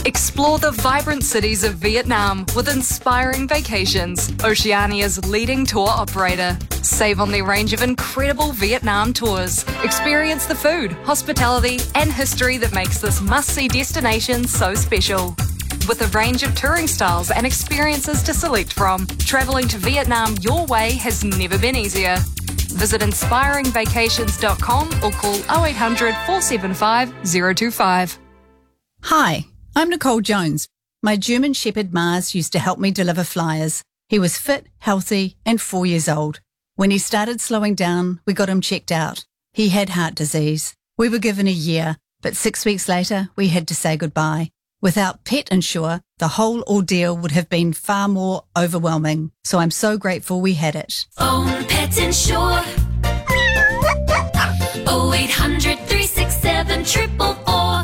Explore the vibrant cities of Vietnam with Inspiring Vacations, Oceania's leading tour operator. Save on their range of incredible Vietnam tours. Experience the food, hospitality, and history that makes this must-see destination so special. With a range of touring styles and experiences to select from, travelling to Vietnam your way has never been easier. Visit inspiringvacations.com or call 0800 475 025. Hi, I'm Nicole Jones. My German Shepherd Mars used to help me deliver flyers. He was fit, healthy, and 4 years old. When he started slowing down, we got him checked out. He had heart disease. We were given a year, but 6 weeks later, we had to say goodbye. Without Pet Insure, the whole ordeal would have been far more overwhelming. So I'm so grateful we had it. Own Pet Insure. 0800 367 444.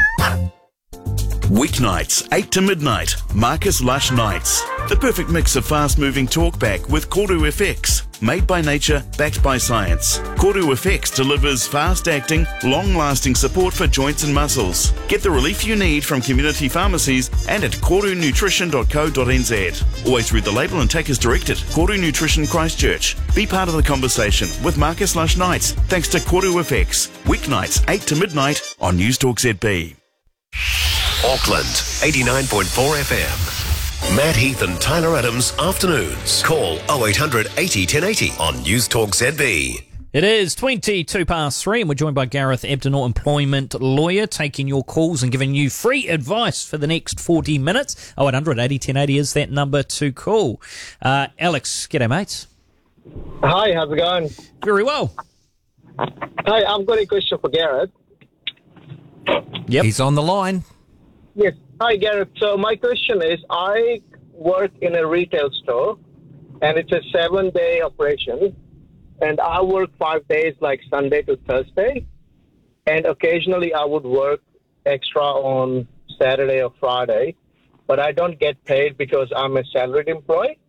Weeknights, 8 to midnight, Marcus Lush Nights. The perfect mix of fast-moving talkback with Koru FX. Made by nature, backed by science. Koru FX delivers fast-acting, long-lasting support for joints and muscles. Get the relief you need from community pharmacies and at korunutrition.co.nz. Always read the label and take as directed. Koru Nutrition Christchurch. Be part of the conversation with Marcus Lush Nights thanks to Koru FX. Weeknights, 8 to midnight on News Talk ZB. Auckland, 89.4 FM. Matt Heath and Tyler Adams, afternoons. Call 0800 80 1080 on News Talk ZB. It is 22 past 3 and we're joined by Gareth Abdenor, employment lawyer, taking your calls and giving you free advice for the next 40 minutes. 0800 80 1080 is that number to call. Alex, g'day mates. Hi, how's it going? Very well. Hi, I've got a question for Gareth. Yep. He's on the line. Yes. Hi, Gareth. So my question is, I work in a retail store, and it's a 7-day operation, and I work 5 days, like Sunday to Thursday, and occasionally I would work extra on Saturday or Friday, but I don't get paid because I'm a salaried employee.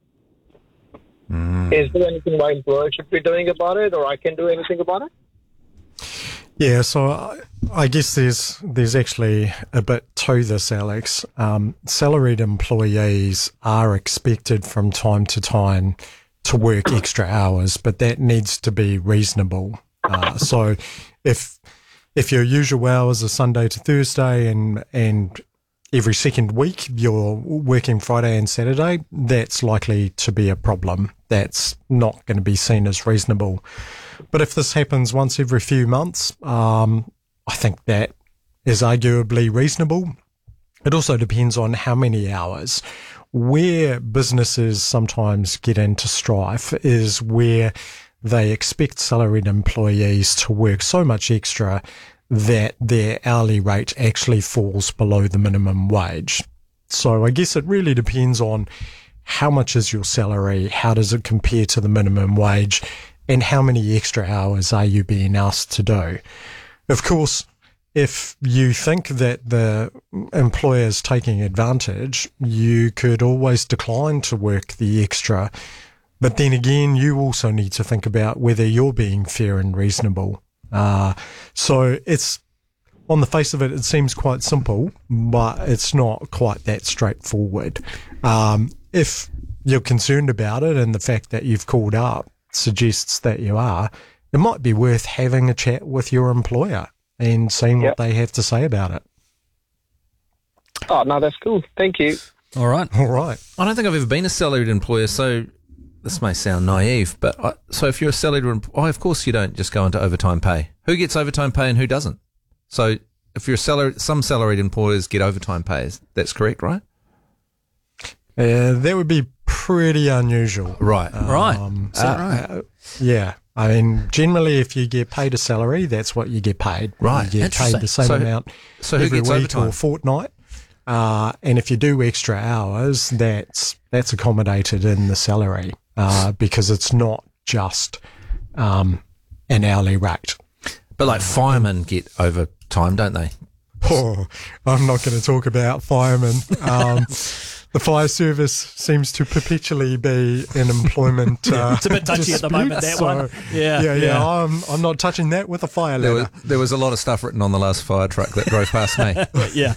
Is there anything my employer should be doing about it, or I can do anything about it? Yeah, so I guess there's actually a bit to this, Alex. Salaried employees are expected from time to time to work extra hours, but that needs to be reasonable. So if your usual hours are Sunday to Thursday and every second week you're working Friday and Saturday, that's likely to be a problem. That's not going to be seen as reasonable. But if this happens once every few months, I think that is arguably reasonable. It also depends on how many hours. Where businesses sometimes get into strife is where they expect salaried employees to work so much extra that their hourly rate actually falls below the minimum wage. So I guess it really depends on how much is your salary, how does it compare to the minimum wage, and how many extra hours are you being asked to do. Of course, if you think that the employer is taking advantage, you could always decline to work the extra. But then again, you also need to think about whether you're being fair and reasonable. So it's, on the face of it, it seems quite simple, but it's not quite that straightforward. If you're concerned about it and the fact that you've called up suggests that you are, it might be worth having a chat with your employer and seeing what they have to say about it. Oh, no, that's cool. Thank you. All right. I don't think I've ever been a salaried employer, so this may sound naive, but so if you're a salaried employer, of course you don't just go into overtime pay. Who gets overtime pay and who doesn't? So if you're some salaried employers get overtime pay. That's correct, right? That would be pretty unusual. Right. Is that right? Yeah. I mean, generally, if you get paid a salary, that's what you get paid. Right. You get paid the same amount so who every gets week overtime? or fortnight. And if you do extra hours, that's accommodated in the salary because it's not just an hourly rate. But like firemen get overtime, don't they? Oh, I'm not going to talk about firemen. The fire service seems to perpetually be in employment. It's a bit touchy at the moment, that one. Yeah. I'm not touching that with a fire ladder. There was a lot of stuff written on the last fire truck that drove past me. Yeah.